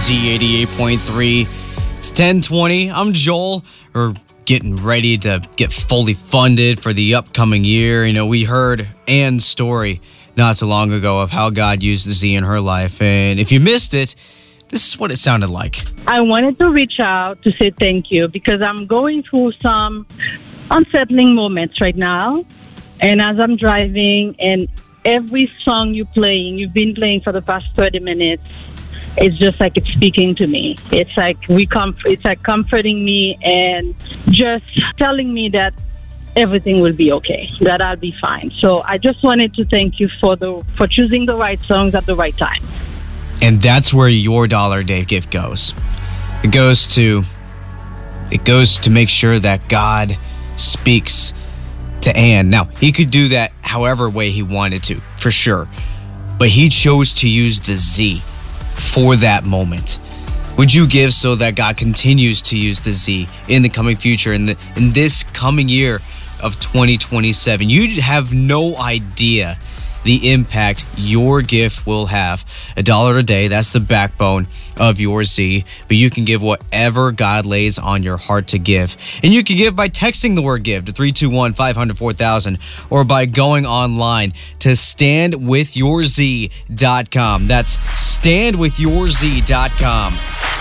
Z88.3. It's 10:20. I'm Joel. We're getting ready to get fully funded for the upcoming year. You know, we heard Anne's story not too long ago of how God used Z in her life. And if you missed it, this is what it sounded like. I wanted to reach out to say thank you because I'm going through some unsettling moments right now. And as I'm driving, and every song you've been playing for the past 30 minutes, it's just like it's speaking to me. It's like comforting me and just telling me that everything will be okay, that I'll be fine. So I just wanted to thank you for choosing the right songs at the right time. And that's where your Dollar a Day gift goes. It goes to make sure that God speaks to Anne. Now, he could do that however way he wanted to, for sure. But he chose to use the Z for that moment. Would you give so that God continues to use the Z in the coming future, in this coming year of 2027? You have no idea the impact your gift will have. $1 a day, that's the backbone of your Z. But you can give whatever God lays on your heart to give. And you can give by texting the word give to 321-500-4000 or by going online to standwithyourz.com. That's standwithyourz.com.